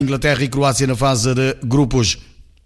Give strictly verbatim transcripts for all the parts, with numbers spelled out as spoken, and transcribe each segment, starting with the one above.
Inglaterra e Croácia na fase de grupos.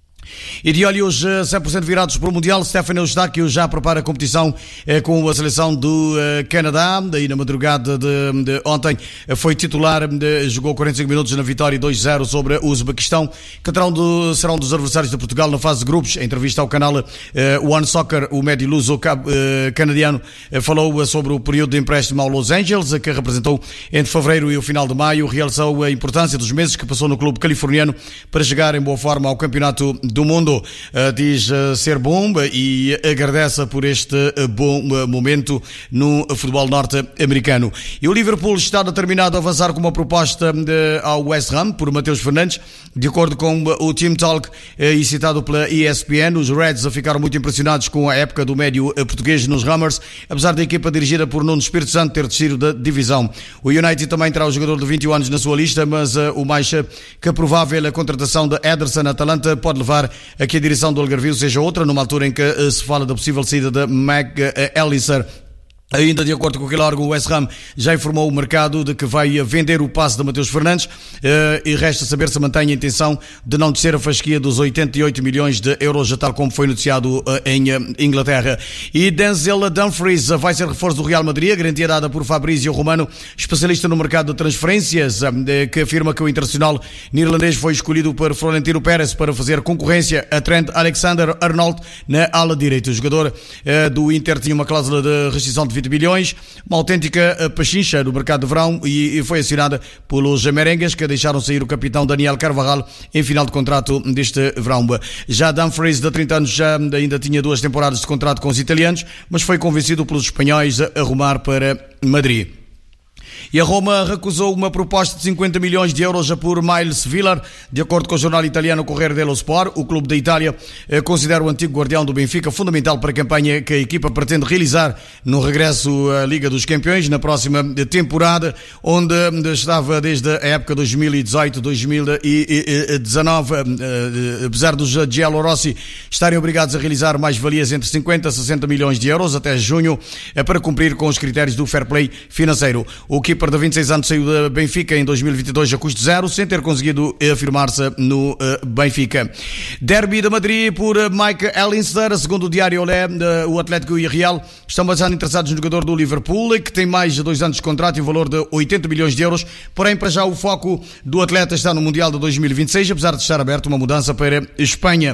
E de olhos cem por cento virados para o Mundial, Stefan Eustáquio já prepara a competição eh, com a seleção do eh, Canadá. Daí na madrugada de, de ontem eh, foi titular, de, jogou quarenta e cinco minutos na vitória dois a zero sobre o Uzbequistão, que terão do, serão dos adversários de Portugal na fase de grupos. Em entrevista ao canal eh, One Soccer, o médio luso eh, canadiano eh, falou sobre o período de empréstimo ao Los Angeles, que representou entre fevereiro e o final de maio. Realçou a importância dos meses que passou no clube californiano para chegar em boa forma ao campeonato do mundo. Uh, diz uh, ser bom e agradece por este uh, bom uh, momento no futebol norte-americano. E o Liverpool está determinado a avançar com uma proposta de, ao West Ham por Mateus Fernandes. De acordo com uh, o Team Talk uh, e citado pela E S P N, os Reds ficaram muito impressionados com a época do médio uh, português nos Hammers, apesar da equipa dirigida por Nuno Espírito Santo ter descido da divisão. O United também terá o jogador de vinte e um anos na sua lista, mas uh, o mais uh, que provável a contratação de Ederson Atalanta pode levar a que a direção do Algarvio seja outra, numa altura em que uh, se fala da possível saída de McAllister. Ainda de acordo com aquele órgão, o West Ham já informou o mercado de que vai vender o passe de Mateus Fernandes uh, e resta saber se mantém a intenção de não descer a fasquia dos oitenta e oito milhões de euros, já tal como foi noticiado uh, em uh, Inglaterra. E Denzel Dumfries uh, vai ser reforço do Real Madrid, a garantia dada por Fabrizio Romano, especialista no mercado de transferências, uh, que afirma que o internacional neerlandês foi escolhido por Florentino Pérez para fazer concorrência a Trent Alexander-Arnold na ala direita. O jogador uh, do Inter tinha uma cláusula de rescisão de vinte bilhões, uma autêntica pachincha no mercado de verão, e foi acionada pelos merengues, que deixaram sair o capitão Daniel Carvajal em final de contrato deste verão. Já Dumfries, de trinta anos, já ainda tinha duas temporadas de contrato com os italianos, mas foi convencido pelos espanhóis a arrumar para Madrid. E a Roma recusou uma proposta de cinquenta milhões de euros por Miles Villar. De acordo com o jornal italiano Corriere dello Sport, o clube da Itália considera o antigo guardião do Benfica fundamental para a campanha que a equipa pretende realizar no regresso à Liga dos Campeões na próxima temporada, onde estava desde a época dois mil e dezoito dois mil e dezanove. Apesar dos giallorossi estarem obrigados a realizar mais-valias entre cinquenta a sessenta milhões de euros até junho para cumprir com os critérios do fair play financeiro. O keeper de vinte e seis anos saiu da Benfica em dois mil e vinte e dois a custo zero, sem ter conseguido afirmar-se no uh, Benfica. Derby de Madrid por Mike Allister. Segundo o Diário Olé, uh, o Atlético e a Real estão bastante interessados no jogador do Liverpool, que tem mais de dois anos de contrato e um valor de oitenta milhões de euros. Porém, para já o foco do atleta está no Mundial de dois mil e vinte e seis, apesar de estar aberto uma mudança para Espanha.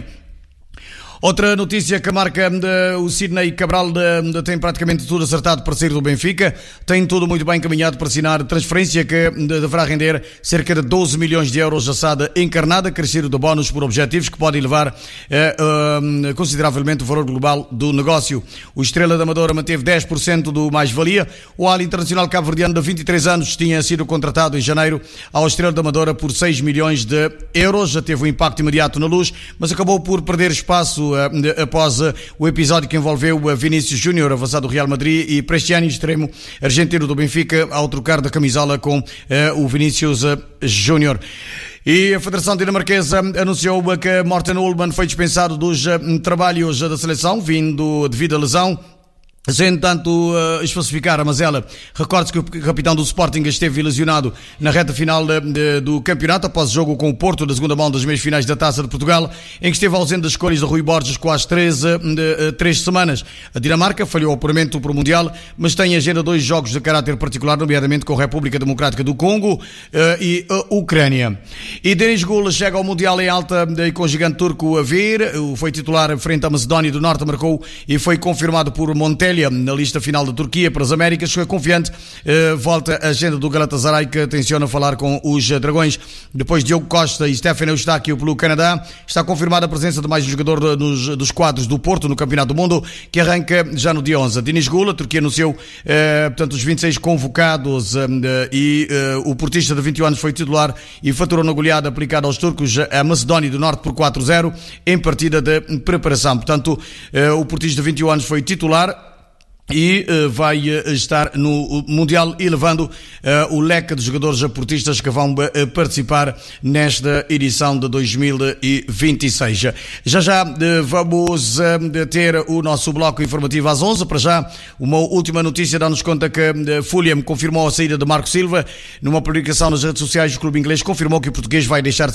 Outra notícia que marca de, o Sidney Cabral de, de, tem praticamente tudo acertado para sair do Benfica. Tem tudo muito bem encaminhado para assinar transferência que de, deverá render cerca de doze milhões de euros assada encarnada, crescido de bónus por objetivos que podem elevar eh, eh, consideravelmente o valor global do negócio. O Estrela da Amadora manteve dez por cento do mais-valia. O Al Internacional Cabo-Verdiano de vinte e três anos tinha sido contratado em janeiro ao Estrela da Amadora por seis milhões de euros. Já teve um impacto imediato na Luz, mas acabou por perder espaço após o episódio que envolveu Vinícius Júnior, avançado do Real Madrid, e Prestiani, extremo argentino do Benfica, ao trocar da camisola com o Vinícius Júnior. E a Federação Dinamarquesa anunciou que Morten Ullmann foi dispensado dos trabalhos da seleção, vindo devido à lesão. Sem tanto uh, especificar a mazela, recorde-se que o capitão do Sporting esteve lesionado na reta final de, de, do campeonato, após o jogo com o Porto da segunda mão das meias finais da Taça de Portugal, em que esteve ausente das escolhas de Rui Borges quase três, de, de, três semanas. A Dinamarca falhou o apuramento para o Mundial, mas tem em agenda dois jogos de caráter particular, nomeadamente com a República Democrática do Congo uh, e a Ucrânia. E Denis Gul chega ao Mundial em alta e com o gigante turco a vir. Foi titular frente à Macedónia do Norte, marcou e foi confirmado por Montelha na lista final da Turquia para as Américas. Foi confiante, eh, volta a agenda do Galatasaray, que tenciona falar com os Dragões. Depois Diogo Costa e Stefan Eustáquio pelo Canadá. Está confirmada a presença de mais um jogador de, nos, dos quadros do Porto no Campeonato do Mundo, que arranca já no dia onze. Denis Gul, a Turquia anunciou eh, portanto, os vinte e seis convocados eh, e eh, o portista de vinte e um anos foi titular e faturou na goleada aplicada aos turcos a Macedónia do Norte por quatro a zero em partida de preparação. Portanto, eh, o portista de vinte e um anos foi titular e uh, vai uh, estar no Mundial, elevando uh, o leque de jogadores portistas que vão uh, participar nesta edição de dois mil e vinte e seis. Já já uh, vamos uh, ter o nosso bloco informativo às onze. Para já, uma última notícia dá-nos conta que uh, Fulham confirmou a saída de Marco Silva. Numa publicação nas redes sociais, o clube inglês confirmou que o português vai deixar de